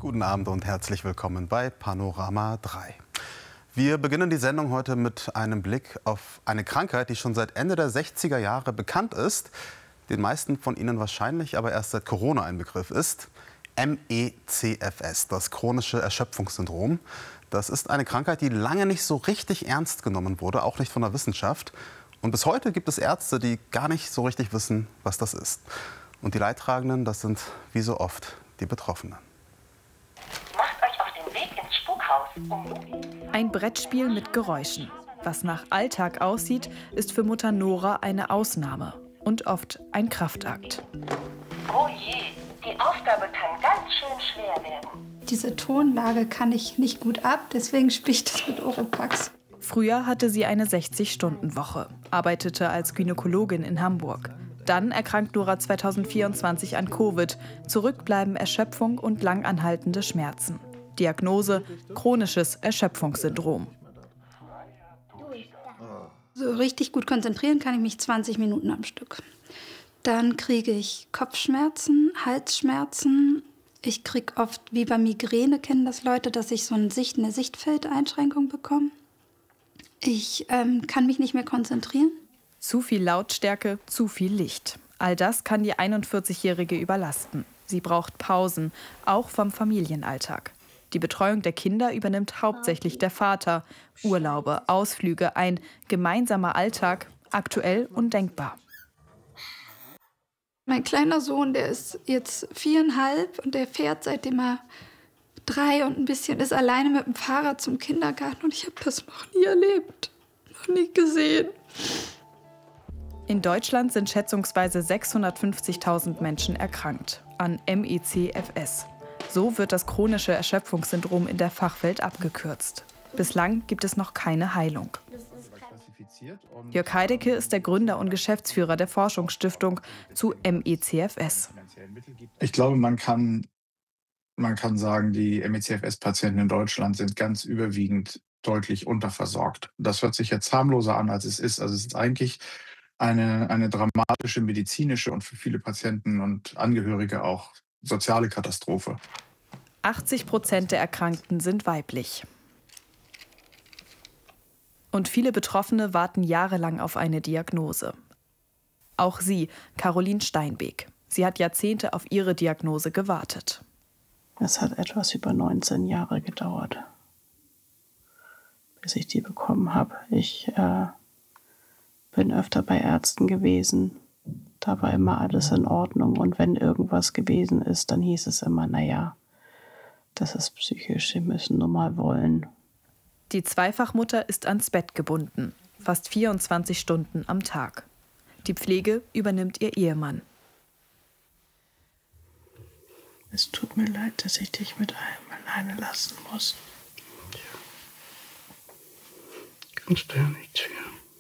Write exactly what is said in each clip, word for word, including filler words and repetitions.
Guten Abend und herzlich willkommen bei Panorama drei. Wir beginnen die Sendung heute mit einem Blick auf eine Krankheit, die schon seit Ende der sechziger Jahre bekannt ist, den meisten von Ihnen wahrscheinlich aber erst seit Corona ein Begriff ist. M E C F S, das chronische Erschöpfungssyndrom. Das ist eine Krankheit, die lange nicht so richtig ernst genommen wurde, auch nicht von der Wissenschaft. Und bis heute gibt es Ärzte, die gar nicht so richtig wissen, was das ist. Und die Leidtragenden, das sind wie so oft die Betroffenen. Macht euch auf den Weg ins Spukhaus. Um Ein Brettspiel mit Geräuschen. Was nach Alltag aussieht, ist für Mutter Nora eine Ausnahme und oft ein Kraftakt. Oh je, die Aufgabe kann ganz schön schwer werden. Diese Tonlage kann ich nicht gut ab, deswegen spiele ich das mit Oropax. Früher hatte sie eine sechzig-Stunden-Woche, arbeitete als Gynäkologin in Hamburg. Dann erkrankt Nora zweitausendvierundzwanzig an Covid. Zurück bleiben Erschöpfung und langanhaltende Schmerzen. Diagnose: chronisches Erschöpfungssyndrom. So richtig gut konzentrieren kann ich mich zwanzig Minuten am Stück. Dann kriege ich Kopfschmerzen, Halsschmerzen. Ich kriege oft, wie bei Migräne kennen das Leute, dass ich so eine, Sicht, eine Sichtfeldeinschränkung bekomme. Ich ähm, kann mich nicht mehr konzentrieren. Zu viel Lautstärke, zu viel Licht. All das kann die einundvierzigjährige überlasten. Sie braucht Pausen, auch vom Familienalltag. Die Betreuung der Kinder übernimmt hauptsächlich der Vater. Urlaube, Ausflüge, ein gemeinsamer Alltag, aktuell undenkbar. Mein kleiner Sohn, der ist jetzt viereinhalb und der fährt, seitdem er drei und ein bisschen ist, alleine mit dem Fahrrad zum Kindergarten. Und ich habe das noch nie erlebt, noch nie gesehen. In Deutschland sind schätzungsweise sechshundertfünfzigtausend Menschen erkrankt an M E C F S. So wird das chronische Erschöpfungssyndrom in der Fachwelt abgekürzt. Bislang gibt es noch keine Heilung. Jörg Heidecke ist der Gründer und Geschäftsführer der Forschungsstiftung zu M E C F S. Ich glaube, man kann, man kann sagen, die M E C F S-Patienten in Deutschland sind ganz überwiegend deutlich unterversorgt. Das hört sich jetzt harmloser an, als es ist. Also es ist eigentlich eine, eine dramatische medizinische und für viele Patienten und Angehörige auch soziale Katastrophe. achtzig Prozent der Erkrankten sind weiblich. Und viele Betroffene warten jahrelang auf eine Diagnose. Auch sie, Caroline Steinbeck. Sie hat Jahrzehnte auf ihre Diagnose gewartet. Es hat etwas über neunzehn Jahre gedauert, bis ich die bekommen habe. Ich äh, bin öfter bei Ärzten gewesen. Da war immer alles in Ordnung. Und wenn irgendwas gewesen ist, dann hieß es immer, naja, das ist psychisch, Sie müssen nur mal wollen. Die Zweifachmutter ist ans Bett gebunden, fast vierundzwanzig Stunden am Tag. Die Pflege übernimmt ihr Ehemann. Es tut mir leid, dass ich dich mit allem alleine lassen muss. Ja. Kannst du ja nichts für.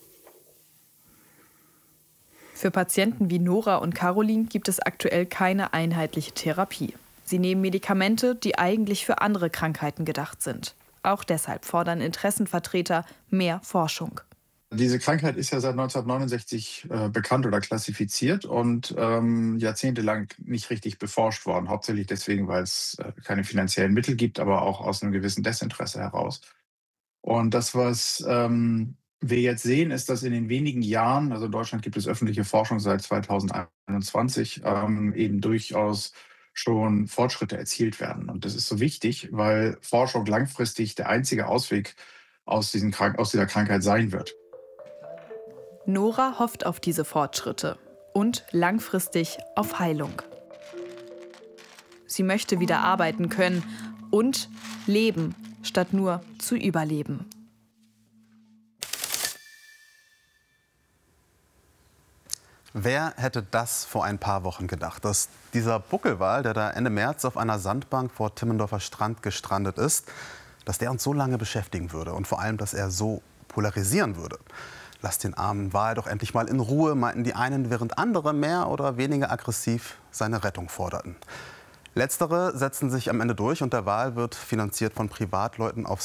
Für Patienten wie Nora und Caroline gibt es aktuell keine einheitliche Therapie. Sie nehmen Medikamente, die eigentlich für andere Krankheiten gedacht sind. Auch deshalb fordern Interessenvertreter mehr Forschung. Diese Krankheit ist ja seit neunzehnhundertneunundsechzig äh, bekannt oder klassifiziert und ähm, jahrzehntelang nicht richtig beforscht worden. Hauptsächlich deswegen, weil es äh, keine finanziellen Mittel gibt, aber auch aus einem gewissen Desinteresse heraus. Und das, was ähm, wir jetzt sehen, ist, dass in den wenigen Jahren, also in Deutschland gibt es öffentliche Forschung seit zweitausendeinundzwanzig, ähm, eben durchaus schon Fortschritte erzielt werden. Und das ist so wichtig, weil Forschung langfristig der einzige Ausweg aus, diesen Krank- aus dieser Krankheit sein wird. Nora hofft auf diese Fortschritte und langfristig auf Heilung. Sie möchte wieder arbeiten können und leben, statt nur zu überleben. Wer hätte das vor ein paar Wochen gedacht, dass dieser Buckelwal, der da Ende März auf einer Sandbank vor Timmendorfer Strand gestrandet ist, dass der uns so lange beschäftigen würde und vor allem, dass er so polarisieren würde. Lasst den armen Wal doch endlich mal in Ruhe, meinten die einen, während andere mehr oder weniger aggressiv seine Rettung forderten. Letztere setzen sich am Ende durch und der Wal wird finanziert von Privatleuten auf